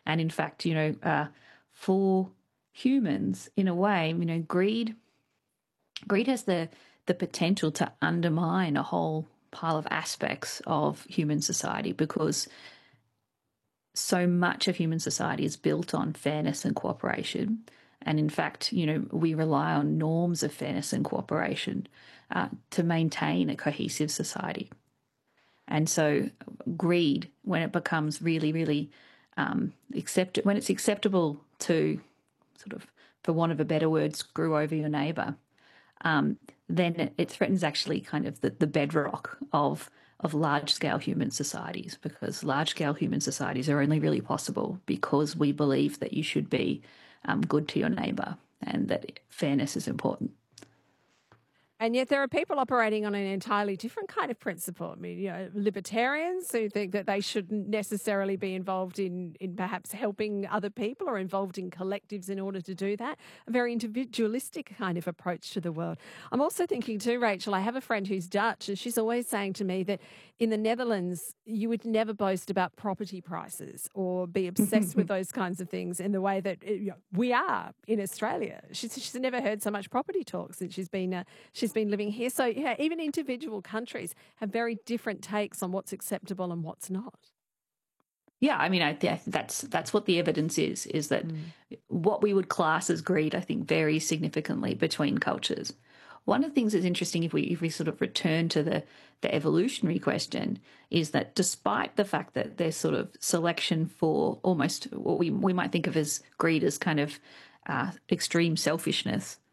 And in fact, for humans, in a way, greed has the potential to undermine a whole pile of aspects of human society, because so much of human society is built on fairness and cooperation. And in fact, we rely on norms of fairness and cooperation to maintain a cohesive society. And so greed, when it becomes really, really when it's acceptable to sort of, for want of a better word, screw over your neighbour, then it threatens actually kind of the bedrock of large-scale human societies, because large-scale human societies are only really possible because we believe that you should be good to your neighbour and that fairness is important. And yet there are people operating on an entirely different kind of principle. I mean, libertarians who think that they shouldn't necessarily be involved in perhaps helping other people or involved in collectives in order to do that. A very individualistic kind of approach to the world. I'm also thinking too, Rachel, I have a friend who's Dutch, and she's always saying to me that in the Netherlands, you would never boast about property prices or be obsessed with those kinds of things in the way that we are in Australia. She's never heard so much property talk since she's been living here. So even individual countries have very different takes on what's acceptable and what's not. Yeah, I mean, that's what the evidence is that what we would class as greed, I think, varies significantly between cultures. One of the things that's interesting, if we sort of return to the evolutionary question, is that despite the fact that there's sort of selection for almost what we might think of as greed as kind of extreme selfishness,